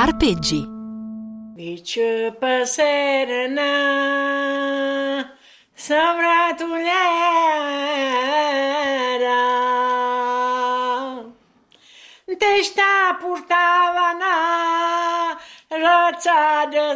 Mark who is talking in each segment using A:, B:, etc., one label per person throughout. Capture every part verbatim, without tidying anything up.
A: Arpeggi.
B: Vice passerna sopra tu te sta portavano razza de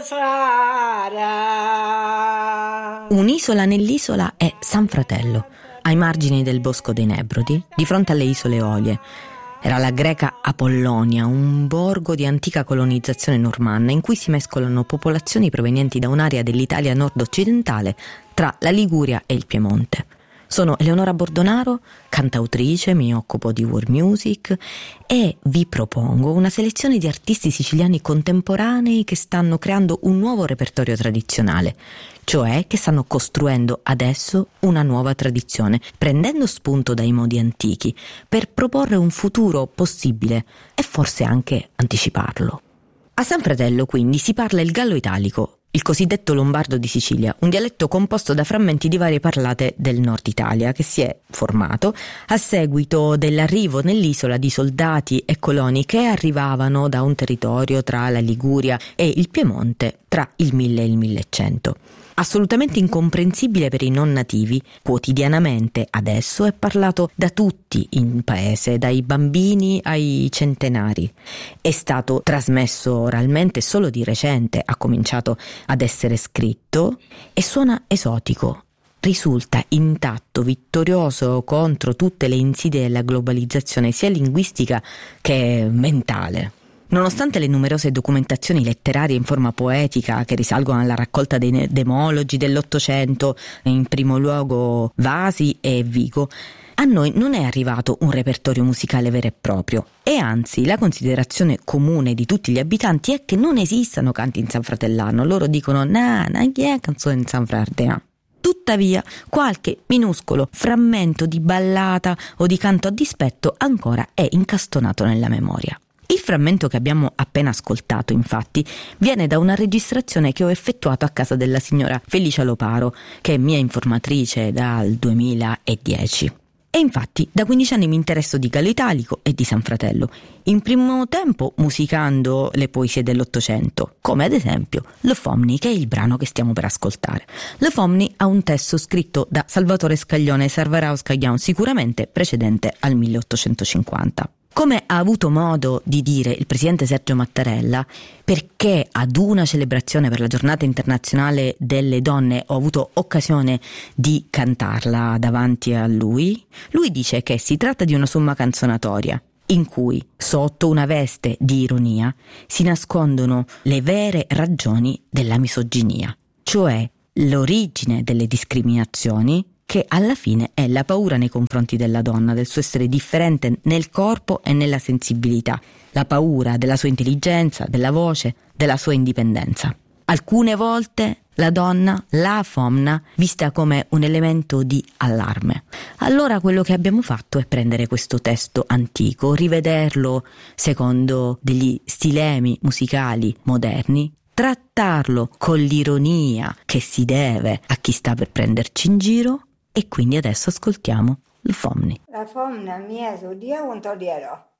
B: sara.
C: Un'isola nell'isola è San Fratello, ai margini del Bosco dei Nebrodi, di fronte alle isole Eolie. Era la greca Apollonia, un borgo di antica colonizzazione normanna in cui si mescolano popolazioni provenienti da un'area dell'Italia nord-occidentale tra la Liguria e il Piemonte. Sono Eleonora Bordonaro, cantautrice, mi occupo di world music e vi propongo una selezione di artisti siciliani contemporanei che stanno creando un nuovo repertorio tradizionale, cioè che stanno costruendo adesso una nuova tradizione, prendendo spunto dai modi antichi per proporre un futuro possibile e forse anche anticiparlo. A San Fratello quindi si parla il gallo italico, il cosiddetto lombardo di Sicilia, un dialetto composto da frammenti di varie parlate del nord Italia che si è formato a seguito dell'arrivo nell'isola di soldati e coloni che arrivavano da un territorio tra la Liguria e il Piemonte tra il mille e il millecento. Assolutamente incomprensibile per i non nativi, quotidianamente adesso è parlato da tutti in paese, dai bambini ai centenari. È stato trasmesso oralmente solo di recente, ha cominciato ad essere scritto e suona esotico. Risulta intatto, vittorioso contro tutte le insidie della globalizzazione, sia linguistica che mentale. Nonostante le numerose documentazioni letterarie in forma poetica che risalgono alla raccolta dei demologi dell'Ottocento, in primo luogo Vasi e Vigo, a noi non è arrivato un repertorio musicale vero e proprio e anzi la considerazione comune di tutti gli abitanti è che non esistano canti in San Fratellano. Loro dicono na, na, chi è canzone in San Fratellano? Tuttavia, qualche minuscolo frammento di ballata o di canto a dispetto ancora è incastonato nella memoria. Il frammento che abbiamo appena ascoltato, infatti, viene da una registrazione che ho effettuato a casa della signora Felicia Loparo, che è mia informatrice dal duemiladieci. E infatti da quindici anni mi interesso di gallo italico e di San Fratello, in primo tempo musicando le poesie dell'Ottocento, come ad esempio Le Fomni, che è il brano che stiamo per ascoltare. Le Fomni ha un testo scritto da Salvatore Scaglione e Sarvarao Scaglione, sicuramente precedente al milleottocentocinquanta. Come ha avuto modo di dire il presidente Sergio Mattarella, perché ad una celebrazione per la giornata internazionale delle donne ho avuto occasione di cantarla davanti a lui, lui dice che si tratta di una somma canzonatoria in cui, sotto una veste di ironia, si nascondono le vere ragioni della misoginia, cioè l'origine delle discriminazioni, che alla fine è la paura nei confronti della donna, del suo essere differente nel corpo e nella sensibilità, la paura della sua intelligenza, della voce, della sua indipendenza. Alcune volte la donna, la fomna, vista come un elemento di allarme. Allora quello che abbiamo fatto è prendere questo testo antico, rivederlo secondo degli stilemi musicali moderni, trattarlo con l'ironia che si deve a chi sta per prenderci in giro. E quindi adesso ascoltiamo Le Fomni.
D: La fomna mia su dia un todiero.